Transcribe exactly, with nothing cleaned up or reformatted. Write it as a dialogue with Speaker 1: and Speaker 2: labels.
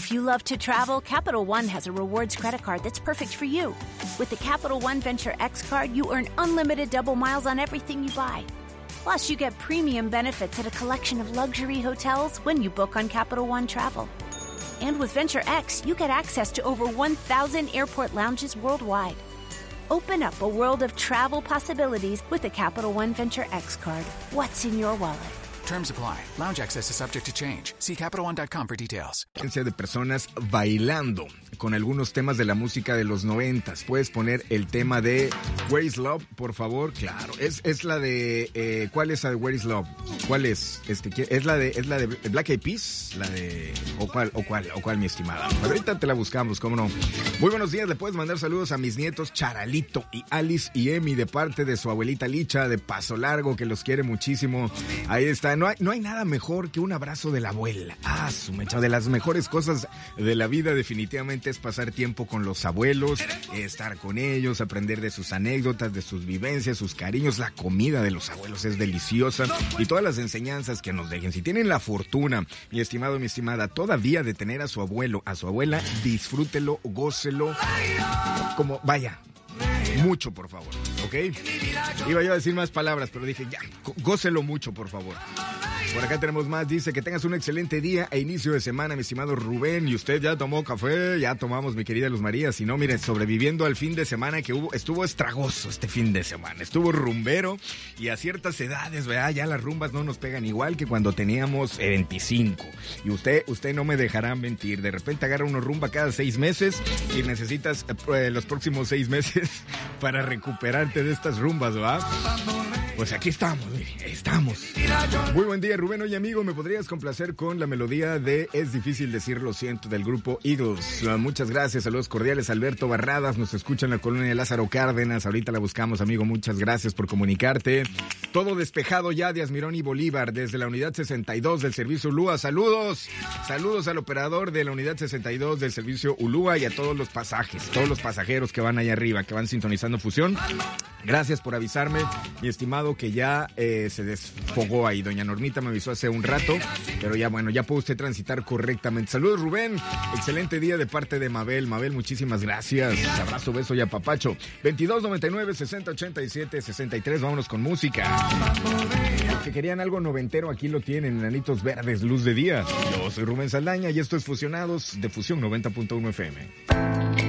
Speaker 1: If you love to travel, Capital One has a rewards credit card that's perfect for you. With the Capital One Venture X card, you earn unlimited double miles on everything you buy. Plus, you get premium benefits at a collection of luxury hotels when you book on Capital One Travel. And with Venture X, you get access to over one thousand airport lounges worldwide. Open up a world of travel possibilities with the Capital One Venture X card. What's in your wallet?
Speaker 2: Terms apply. Lounge access is subject to change. See Capital One dot com for details.
Speaker 3: De personas bailando con algunos temas de la música de los noventas. Puedes poner el tema de Where is Love, por favor. Claro, es, es la de eh, ¿cuál es la de Where is Love? ¿Cuál es? Este, es la de es la de Black Eyed Peas, la de o cuál o cuál o cuál mi estimada. Pero ahorita te la buscamos, cómo no. Muy buenos días, le puedes mandar saludos a mis nietos Charalito y Alice y Emi de parte de su abuelita Licha de Paso Largo, que los quiere muchísimo. Ahí está. No hay, no hay nada mejor que un abrazo de la abuela. Ah, su mecha. De las mejores cosas de la vida definitivamente es pasar tiempo con los abuelos, estar con ellos, aprender de sus anécdotas, de sus vivencias, sus cariños. La comida de los abuelos es deliciosa y todas las enseñanzas que nos dejen. Si tienen la fortuna, mi estimado, mi estimada, todavía de tener a su abuelo, a su abuela, disfrútelo, gócelo, como vaya. Mucho, por favor, ¿ok? Iba yo a decir más palabras, pero dije, ya, gócelo mucho, por favor. Por acá tenemos más, dice que tengas un excelente día e inicio de semana, mi estimado Rubén. ¿Y usted ya tomó café? Ya tomamos, mi querida Luz María. Si no, mire, sobreviviendo al fin de semana que hubo, estuvo estragoso este fin de semana. Estuvo rumbero y a ciertas edades, ¿verdad? Ya las rumbas no nos pegan igual que cuando teníamos veinticinco. Y usted, usted no me dejará mentir. De repente agarra una rumba cada seis meses y necesitas eh, los próximos seis meses para recuperarte de estas rumbas, ¿verdad? Pues aquí estamos, mire, estamos. Muy buen día, Rubén. Oye, amigo, ¿me podrías complacer con la melodía de Es difícil decir lo siento del grupo Eagles? Muchas gracias, saludos cordiales. Alberto Barradas nos escucha en la colonia de Lázaro Cárdenas. Ahorita la buscamos, amigo. Muchas gracias por comunicarte. Todo despejado ya de Asmirón y Bolívar desde la unidad sesenta y dos del servicio Ulúa. Saludos. Saludos al operador de la unidad sesenta y dos del servicio Ulúa y a todos los pasajes, todos los pasajeros que van allá arriba, que van sintonizando Fusión. Gracias por avisarme, mi estimado, que ya eh, se desfogó ahí. Doña Normita me avisó hace un rato, pero ya bueno, ya puede usted transitar correctamente. Saludos, Rubén. Excelente día de parte de Mabel. Mabel, muchísimas gracias. Abrazo, beso y apapacho. veintidós noventa y nueve, sesenta ochenta y siete, sesenta y tres. Vámonos con música. Los que querían algo noventero, aquí lo tienen. Enanitos Verdes, Luz de Día. Yo soy Rubén Saldaña y esto es Fusionados de Fusión noventa punto uno F M.